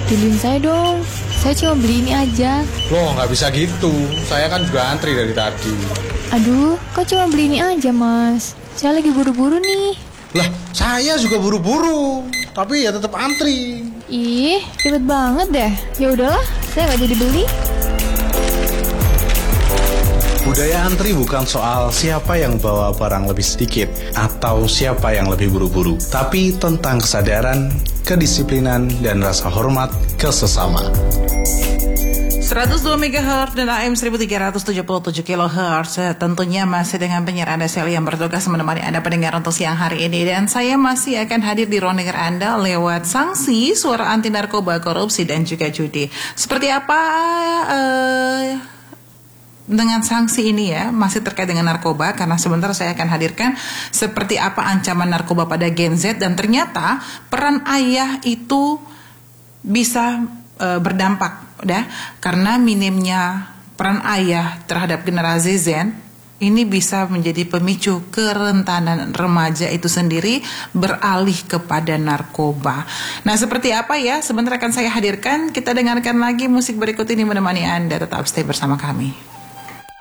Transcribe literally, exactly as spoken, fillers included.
Beliin saya dong. Saya cuma beli ini aja. Loh, nggak bisa gitu. Saya kan juga antri dari tadi. Aduh, kok cuma beli ini aja, Mas? Saya lagi buru-buru nih. Lah, saya juga buru-buru. Tapi ya tetap antri. Ih, ribet banget deh. Ya udahlah, saya nggak jadi beli. Budaya antri bukan soal siapa yang bawa barang lebih sedikit atau siapa yang lebih buru-buru, tapi tentang kesadaran, kedisiplinan, dan rasa hormat ke sesama. seratus dua megahertz dan A M seribu tiga ratus tujuh puluh tujuh kilohertz. Tentunya masih dengan penyiar Anda Sally yang bertugas menemani Anda pendengar untuk siang hari ini. Dan saya masih akan hadir di ruang dengar Anda lewat sanksi suara anti narkoba, korupsi, dan juga judi. Seperti apa uh, dengan sanksi ini ya, masih terkait dengan narkoba, karena sebentar saya akan hadirkan seperti apa ancaman narkoba pada Gen Z. Dan ternyata peran ayah itu bisa uh, berdampak, udah, karena minimnya peran ayah terhadap generasi Z ini bisa menjadi pemicu kerentanan remaja itu sendiri beralih kepada narkoba. Nah, seperti apa ya? Sebentar akan saya hadirkan. Kita dengarkan lagi musik berikut ini menemani Anda. Tetap stay bersama kami.